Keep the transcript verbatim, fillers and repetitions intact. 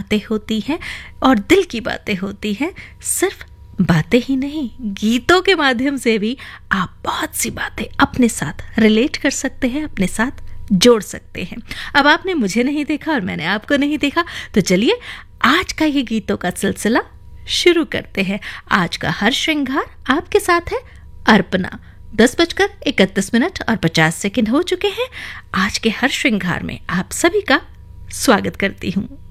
बातें होती हैं और दिल की बातें होती हैं। सिर्फ बातें ही नहीं, गीतों के माध्यम से भी आप बहुत सी बातें अपने साथ रिलेट कर सकते हैं, अपने साथ जोड़ सकते हैं। अब आपने मुझे नहीं देखा और मैंने आपको नहीं देखा, तो चलिए आज का ये गीतों का सिलसिला शुरू करते हैं। आज का हर श्रृंगार आपके साथ है अर्पणा। दस बजकर इकतीस मिनट और पचास सेकंड हो चुके हैं। आज के हर श्रृंगार में आप सभी का स्वागत करती हूँ।